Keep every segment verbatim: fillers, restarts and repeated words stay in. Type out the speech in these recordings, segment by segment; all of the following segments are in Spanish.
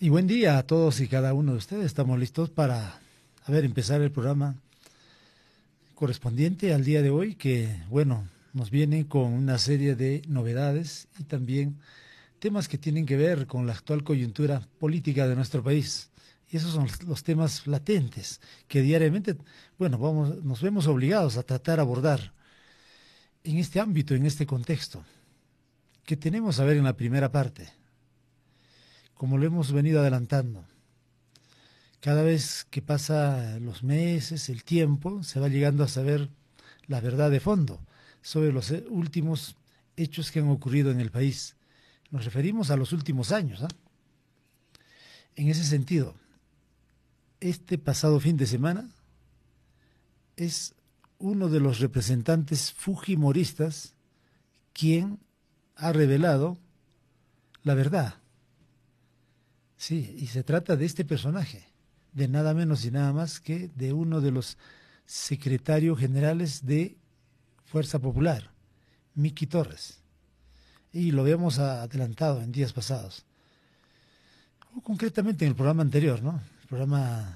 Y buen día a todos y cada uno de ustedes. Estamos listos para, a ver, empezar el programa correspondiente al día de hoy, que, bueno, nos viene con una serie de novedades y también temas que tienen que ver con la actual coyuntura política de nuestro país. Y esos son los temas latentes que diariamente, bueno, vamos, nos vemos obligados a tratar de abordar en este ámbito, en este contexto, que tenemos a ver en la primera parte. Como lo hemos venido adelantando, cada vez que pasa los meses, el tiempo, se va llegando a saber la verdad de fondo sobre los últimos hechos que han ocurrido en el país. Nos referimos a los últimos años, ¿eh? En ese sentido, este pasado fin de semana es uno de los representantes fujimoristas quien ha revelado la verdad. Sí, y se trata de este personaje, de nada menos y nada más que de uno de los secretarios generales de Fuerza Popular, Miki Torres. Y lo habíamos adelantado en días pasados, o concretamente en el programa anterior, ¿no? El programa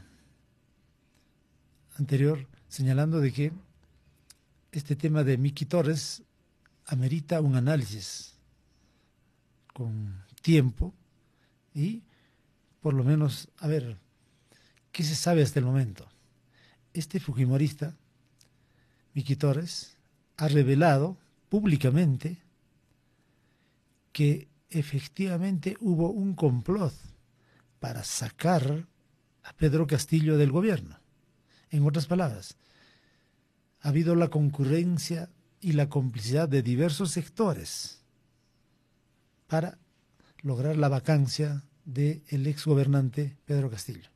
anterior señalando de que este tema de Miki Torres amerita un análisis con tiempo y por lo menos, a ver, ¿qué se sabe hasta el momento? Este fujimorista, Miki Torres, ha revelado públicamente que efectivamente hubo un complot para sacar a Pedro Castillo del gobierno. En otras palabras, ha habido la concurrencia y la complicidad de diversos sectores para lograr la vacancia del exgobernante Pedro Castillo.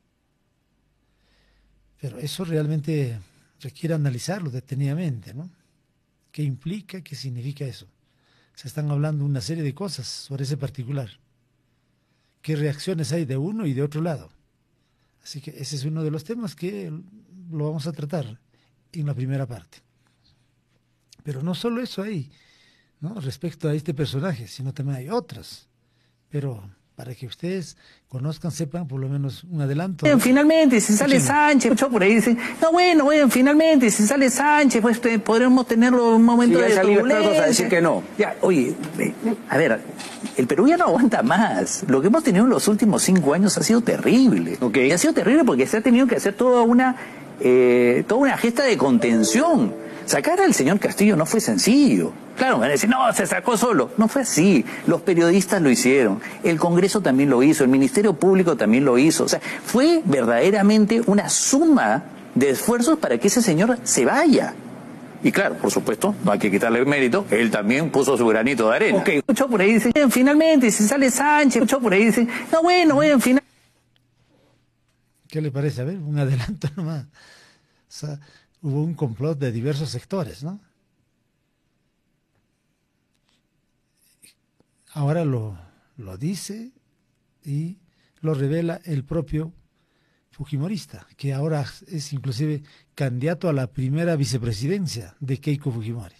Pero eso realmente requiere analizarlo detenidamente, ¿no? ¿Qué implica? ¿Qué significa eso? Se están hablando una serie de cosas sobre ese particular. ¿Qué reacciones hay de uno y de otro lado? Así que ese es uno de los temas que lo vamos a tratar en la primera parte. Pero no solo eso hay, ¿no?, respecto a este personaje, sino también hay otras. Pero para que ustedes conozcan, sepan por lo menos un adelanto. Bueno, finalmente, si sale Sánchez, mucho por ahí dicen, no, bueno, bueno, finalmente, si sale Sánchez, pues podremos tenerlo un momento sí, de turbulencia. A decir que no. Ya, oye, a ver, el Perú ya no aguanta más. Lo que hemos tenido en los últimos cinco años ha sido terrible. Okay. Y ha sido terrible porque se ha tenido que hacer toda una, eh, toda una gesta de contención. Sacar al señor Castillo no fue sencillo. Claro, me van a decir, no, se sacó solo. No fue así. Los periodistas lo hicieron. El Congreso también lo hizo. El Ministerio Público también lo hizo. O sea, fue verdaderamente una suma de esfuerzos para que ese señor se vaya. Y claro, por supuesto, no hay que quitarle el mérito. Él también puso su granito de arena. Ok, mucho por ahí dicen, finalmente, si sale Sánchez, mucho por ahí dicen, no, bueno, bueno, final. ¿Qué le parece? A ver, un adelanto nomás. O sea, hubo un complot de diversos sectores, ¿no? Ahora lo, lo dice y lo revela el propio fujimorista, que ahora es inclusive candidato a la primera vicepresidencia de Keiko Fujimori.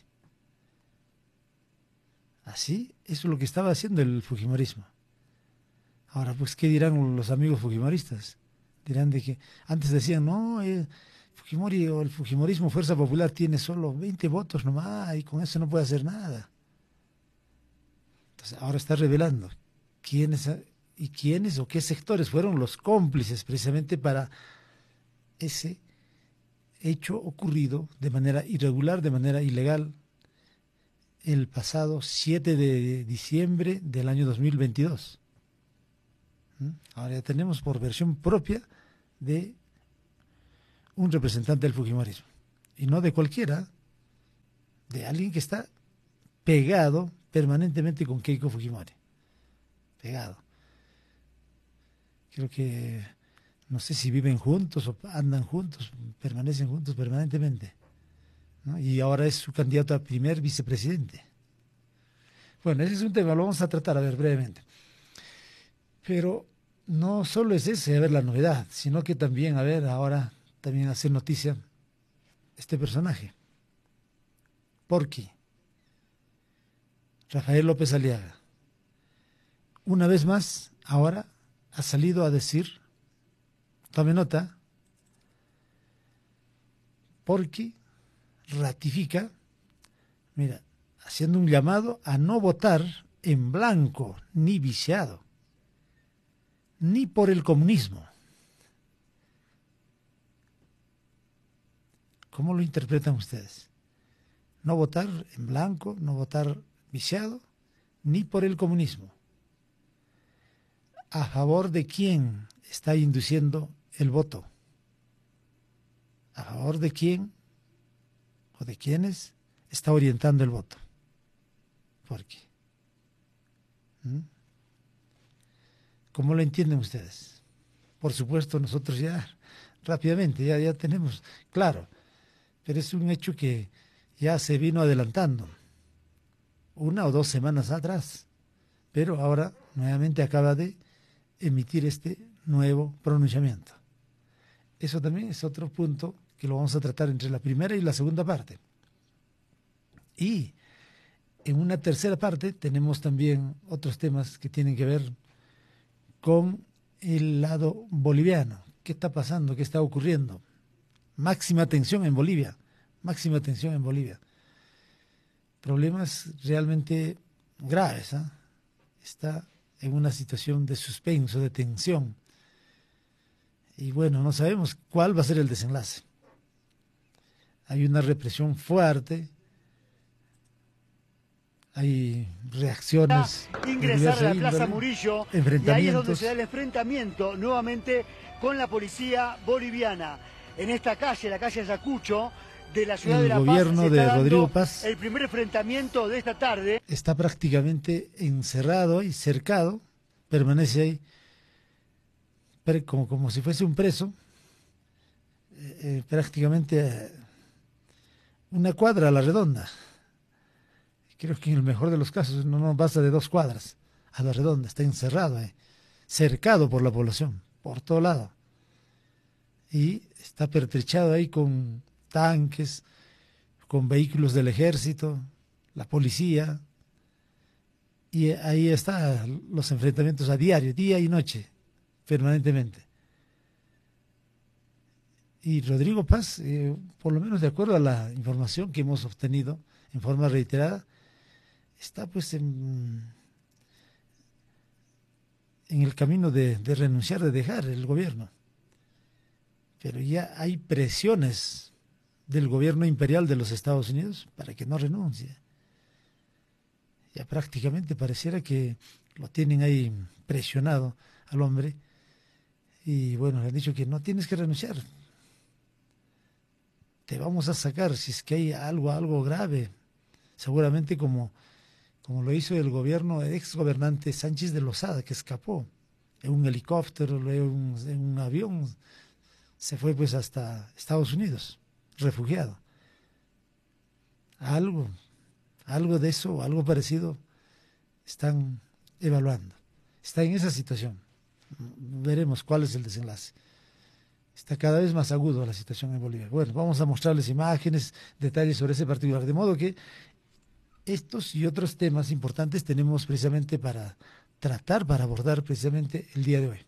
Así, eso es lo que estaba haciendo el fujimorismo. Ahora, pues, ¿qué dirán los amigos fujimoristas? Dirán de que antes decían, no, eh, Fujimori o el fujimorismo Fuerza Popular tiene solo veinte votos nomás y con eso no puede hacer nada. Entonces ahora está revelando quiénes y quiénes o qué sectores fueron los cómplices precisamente para ese hecho ocurrido de manera irregular, de manera ilegal, el pasado siete de diciembre del año dos mil veintidós. ¿Mm? Ahora ya tenemos por versión propia de un representante del fujimorismo, y no de cualquiera, de alguien que está pegado permanentemente con Keiko Fujimori, pegado. Creo que, no sé si viven juntos o andan juntos, permanecen juntos permanentemente, ¿no? Y ahora es su candidato a primer vicepresidente. Bueno, ese es un tema, lo vamos a tratar, a ver, brevemente. Pero no solo es ese, a ver, la novedad, sino que también, a ver, ahora también hacer noticia este personaje. Porqui, Rafael López Aliaga. Una vez más, ahora ha salido a decir, tome nota, porque ratifica, mira, haciendo un llamado a no votar en blanco ni viciado, ni por el comunismo. ¿Cómo lo interpretan ustedes? No votar en blanco, no votar viciado, ni por el comunismo. ¿A favor de quién está induciendo el voto? ¿A favor de quién o de quiénes está orientando el voto? ¿Por qué? ¿Mm? ¿Cómo lo entienden ustedes? Por supuesto, nosotros ya rápidamente, ya, ya tenemos claro, pero es un hecho que ya se vino adelantando una o dos semanas atrás, pero ahora nuevamente acaba de emitir este nuevo pronunciamiento. Eso también es otro punto que lo vamos a tratar entre la primera y la segunda parte. Y en una tercera parte tenemos también otros temas que tienen que ver con el lado boliviano. ¿Qué está pasando? ¿Qué está ocurriendo? Máxima tensión en Bolivia, máxima tensión en Bolivia. Problemas realmente graves, ¿eh? Está en una situación de suspenso, de tensión. Y bueno, no sabemos cuál va a ser el desenlace. Hay una represión fuerte, hay reacciones. Ingresar a la Plaza Murillo, y ahí es donde se da el enfrentamiento nuevamente con la policía boliviana. En esta calle, la calle Ayacucho, de la ciudad el de La Paz, gobierno se de está Rodrigo dando Paz el primer enfrentamiento de esta tarde. Está prácticamente encerrado y cercado, permanece ahí como, como si fuese un preso, eh, eh, prácticamente una cuadra a la redonda. Creo que en el mejor de los casos no nos pasa de dos cuadras a la redonda, está encerrado ahí, cercado por la población, por todo lado. Y está pertrechado ahí con tanques, con vehículos del ejército, la policía, y ahí están los enfrentamientos a diario, día y noche, permanentemente. Y Rodrigo Paz, eh, por lo menos de acuerdo a la información que hemos obtenido en forma reiterada, está pues en, en el camino de, de renunciar, de dejar el gobierno. Pero ya hay presiones del gobierno imperial de los Estados Unidos para que no renuncie. Ya prácticamente pareciera que lo tienen ahí presionado al hombre. Y bueno, le han dicho que no tienes que renunciar. Te vamos a sacar si es que hay algo, algo grave. Seguramente como, como lo hizo el gobierno, el ex gobernante Sánchez de Lozada, que escapó en un helicóptero, en un, en un avión. Se fue pues hasta Estados Unidos, refugiado. Algo, algo de eso, algo parecido, están evaluando. Está en esa situación. Veremos cuál es el desenlace. Está cada vez más agudo la situación en Bolivia. Bueno, vamos a mostrarles imágenes, detalles sobre ese particular. De modo que estos y otros temas importantes tenemos precisamente para tratar, para abordar precisamente el día de hoy.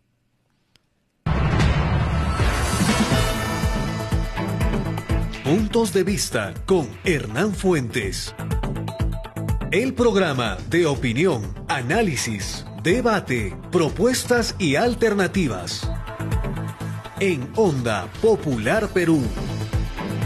Puntos de vista con Hernán Fuentes. El programa de opinión, análisis, debate, propuestas y alternativas. En Onda Popular Perú.